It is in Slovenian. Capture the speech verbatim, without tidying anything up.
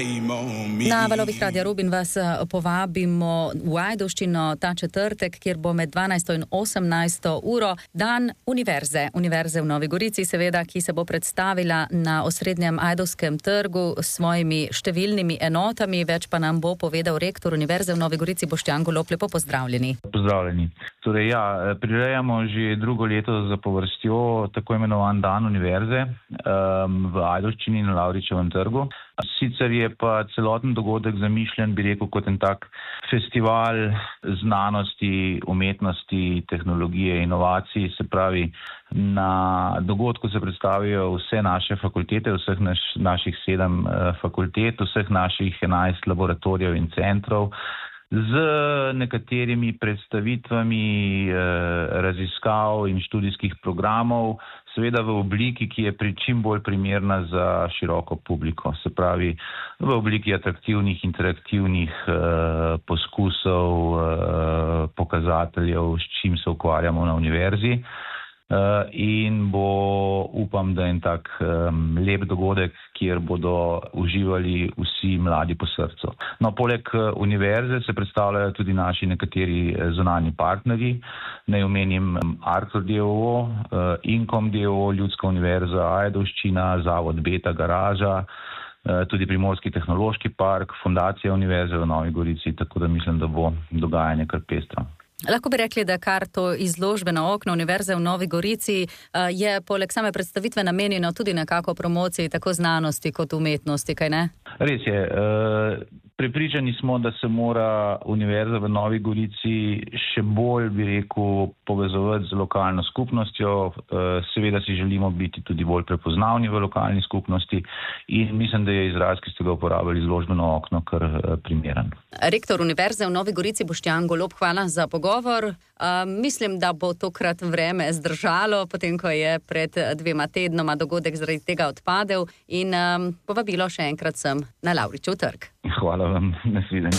Na valovih Radia Rubin vas povabimo v Ajdovščino ta četrtek, kjer bo med dvanajsto in osemnajsto uro dan univerze. Univerze v Novi Gorici, seveda, ki se bo predstavila na osrednjem Ajdovskem trgu s svojimi številnimi enotami. Več pa nam bo povedal rektor Univerze v Novi Gorici Boštjan Golob. Lepo pozdravljeni. Pozdravljeni. Torej, ja, prirejamo že drugo leto zapovrstjo tako imenovan dan univerze um, v Ajdovščini na Lavričevem trgu. Sicer je pa celoten dogodek zamišljen, bi rekel, kot en tak festival znanosti, umetnosti, tehnologije, inovacij. Se pravi, na dogodku se predstavijo vse naše fakultete, vseh naš, naših sedem uh, fakultet, vseh naših enajst laboratorijev in centrov, z nekaterimi predstavitvami eh, raziskav in študijskih programov, seveda v obliki, ki je pri čim bolj primerna za široko publiko. Se pravi, v obliki atraktivnih, interaktivnih eh, poskusov, eh, pokazateljev, s čim se ukvarjamo na univerzi. Uh, in bo, upam, da en tak um, lep dogodek, kjer bodo uživali vsi mladi po srcu. No, poleg uh, univerze se predstavljajo tudi naši nekateri uh, zunanji partnerji. Naj omenim um, Arcor d. o. o., uh, Inkom d. o. o., Ljudska univerza Ajdovščina, Zavod Beta Garaža, uh, tudi Primorski tehnološki park, Fundacija Univerze v Novi Gorici, tako da mislim, da bo dogajanje kar pestro. Lahko bi rekli, da kar to izložbeno okno Univerze v Novi Gorici je poleg same predstavitve namenjeno tudi nekako promociji tako znanosti kot umetnosti, kaj ne? Res je. Prepričani smo, da se mora Univerza v Novi Gorici še bolj, bi rekel, povezovati z lokalno skupnostjo. Seveda si želimo biti tudi bolj prepoznavni v lokalni skupnosti in mislim, da je izraz, ki ste ga uporabili, izložbeno okno, kar primeren. Rektor Univerze v Novi Gorici Boštjan Golob, hvala za pogovor. Uh, mislim, da bo tokrat vreme zdržalo, potem ko je pred dvema tednoma dogodek zaradi tega odpadel in um, povabilo še enkrat sem na Lavričev trg. Hvala vam, nasvidenje.